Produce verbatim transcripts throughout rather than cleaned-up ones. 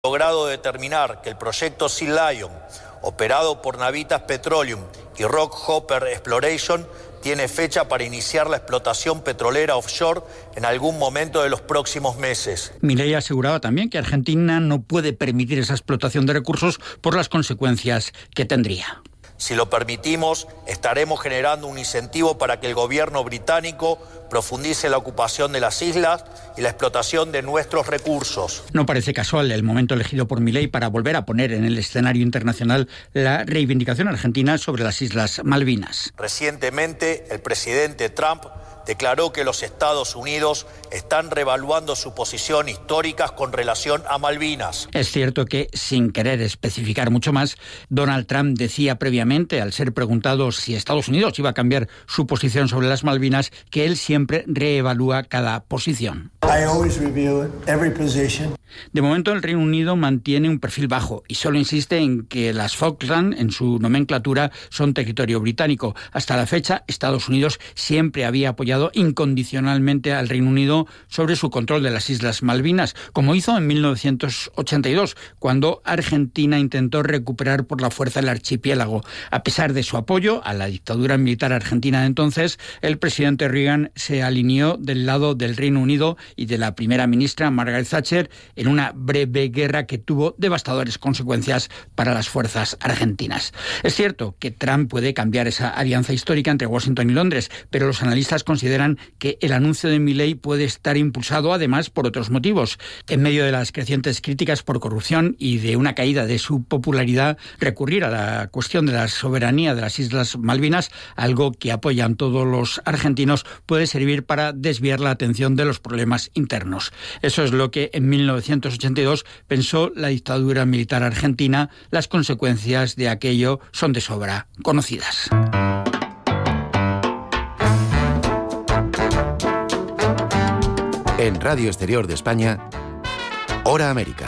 logrado determinar que el proyecto Sea Lion, operado por Navitas Petroleum y Rockhopper Exploration, tiene fecha para iniciar la explotación petrolera offshore en algún momento de los próximos meses. Milei aseguraba también que Argentina no puede permitir esa explotación de recursos por las consecuencias que tendría. Si lo permitimos, estaremos generando un incentivo para que el gobierno británico profundice la ocupación de las islas y la explotación de nuestros recursos. No parece casual el momento elegido por Milei para volver a poner en el escenario internacional la reivindicación argentina sobre las Islas Malvinas. Recientemente, el presidente Trump declaró que los Estados Unidos están reevaluando su posición histórica con relación a Malvinas. Es cierto que, sin querer especificar mucho más, Donald Trump decía previamente, al ser preguntado si Estados Unidos iba a cambiar su posición sobre las Malvinas, que él siempre reevalúa cada posición. I always review every position. De momento, el Reino Unido mantiene un perfil bajo y solo insiste en que las Falkland, en su nomenclatura, son territorio británico. Hasta la fecha, Estados Unidos siempre había apoyado incondicionalmente al Reino Unido sobre su control de las Islas Malvinas, como hizo en mil novecientos ochenta y dos, cuando Argentina intentó recuperar por la fuerza el archipiélago. A pesar de su apoyo a la dictadura militar argentina de entonces, el presidente Reagan se alineó del lado del Reino Unido y de la primera ministra Margaret Thatcher en una breve guerra que tuvo devastadoras consecuencias para las fuerzas argentinas. Es cierto que Trump puede cambiar esa alianza histórica entre Washington y Londres, pero los analistas consideran que el anuncio de Milei puede estar impulsado además por otros motivos. En medio de las crecientes críticas por corrupción y de una caída de su popularidad, recurrir a la cuestión de la soberanía de las Islas Malvinas, algo que apoyan todos los argentinos, puede servir para desviar la atención de los problemas internos. Eso es lo que en mil novecientos ochenta y dos pensó la dictadura militar argentina. Las consecuencias de aquello son de sobra conocidas. En Radio Exterior de España, Hora América.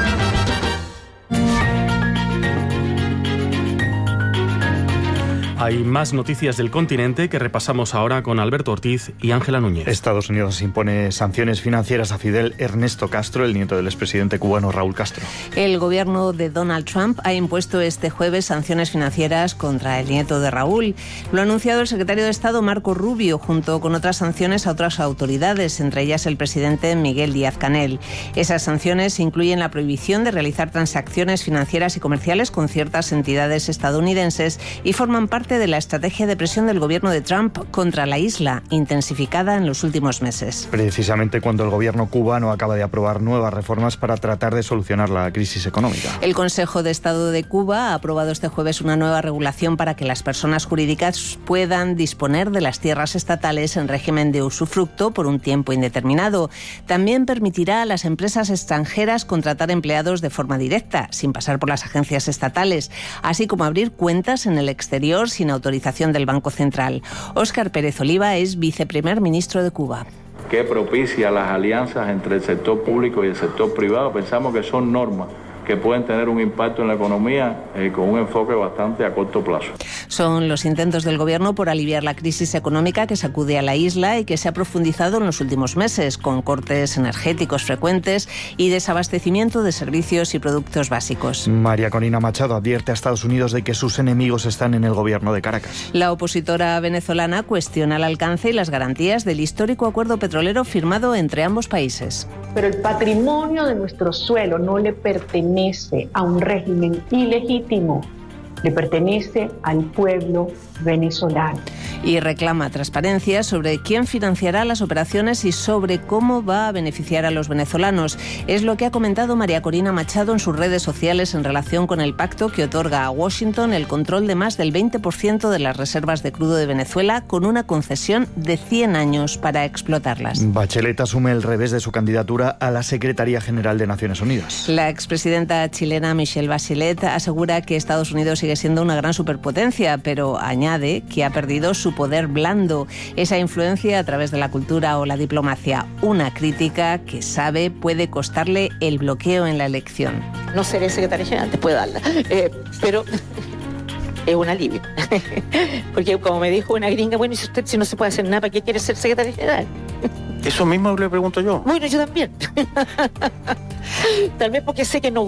Hay más noticias del continente que repasamos ahora con Alberto Ortiz y Ángela Núñez. Estados Unidos impone sanciones financieras a Fidel Ernesto Castro, el nieto del expresidente cubano Raúl Castro. El gobierno de Donald Trump ha impuesto este jueves sanciones financieras contra el nieto de Raúl. Lo ha anunciado el secretario de Estado Marco Rubio, junto con otras sanciones a otras autoridades, entre ellas el presidente Miguel Díaz-Canel. Esas sanciones incluyen la prohibición de realizar transacciones financieras y comerciales con ciertas entidades estadounidenses y forman parte de la estrategia de presión del gobierno de Trump contra la isla, intensificada en los últimos meses. Precisamente cuando el gobierno cubano acaba de aprobar nuevas reformas para tratar de solucionar la crisis económica. El Consejo de Estado de Cuba ha aprobado este jueves una nueva regulación para que las personas jurídicas puedan disponer de las tierras estatales en régimen de usufructo por un tiempo indeterminado. También permitirá a las empresas extranjeras contratar empleados de forma directa, sin pasar por las agencias estatales, así como abrir cuentas en el exterior sin autorización del Banco Central. Óscar Pérez Oliva es viceprimer ministro de Cuba. Que propicia las alianzas entre el sector público y el sector privado. Pensamos que son normas que pueden tener un impacto en la economía eh, con un enfoque bastante a corto plazo. Son los intentos del gobierno por aliviar la crisis económica que sacude a la isla y que se ha profundizado en los últimos meses, con cortes energéticos frecuentes y desabastecimiento de servicios y productos básicos. María Corina Machado advierte a Estados Unidos de que sus enemigos están en el gobierno de Caracas. La opositora venezolana cuestiona el alcance y las garantías del histórico acuerdo petrolero firmado entre ambos países. Pero el patrimonio de nuestro suelo no le pertenece a un régimen ilegítimo, le pertenece al pueblo venezolano. Y reclama transparencia sobre quién financiará las operaciones y sobre cómo va a beneficiar a los venezolanos. Es lo que ha comentado María Corina Machado en sus redes sociales en relación con el pacto que otorga a Washington el control de más del veinte por ciento de las reservas de crudo de Venezuela, con una concesión de cien años para explotarlas. Bachelet asume el revés de su candidatura a la Secretaría General de Naciones Unidas. La expresidenta chilena Michelle Bachelet asegura que Estados Unidos sigue siendo una gran superpotencia, pero añade que ha perdido su poder blando, esa influencia a través de la cultura o la diplomacia, una crítica que sabe puede costarle el bloqueo en la elección. No seré secretaria general, te puedo darla, eh, pero es un alivio, porque como me dijo una gringa, bueno, ¿y si usted si no se puede hacer nada, para qué quiere ser secretaria general? Eso mismo le pregunto yo. Bueno, yo también. Tal vez porque sé que no